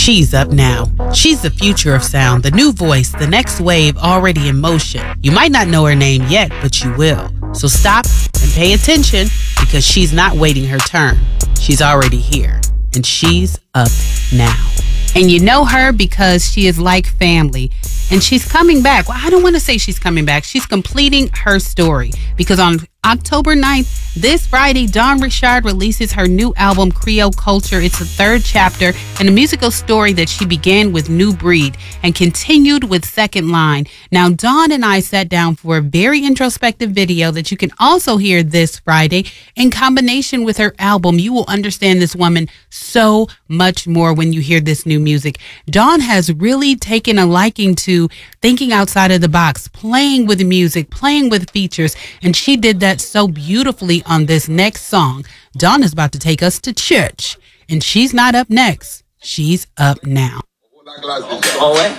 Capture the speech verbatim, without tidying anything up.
She's up now. She's the future of sound, the new voice, the next wave already in motion. You might not know her name yet, but you will. So stop and pay attention because she's not waiting her turn. She's already here, and she's up now. And you know her because she is like family. And she's coming back. Well, I don't want to say she's coming back. She's completing her story. Because on October ninth, this Friday, Dawn Richard releases her new album, Creole Culture. It's the third chapter in a musical story that she began with New Breed and continued with Second Line. Now, Dawn and I sat down for a very introspective video that you can also hear this Friday in combination with her album. You will understand this woman so much more when you hear this new music. Dawn has really taken a liking to thinking outside of the box, playing with music, playing with features, and she did that so beautifully on this next song. Dawn is about to take us to church, and she's not up next. She's up now.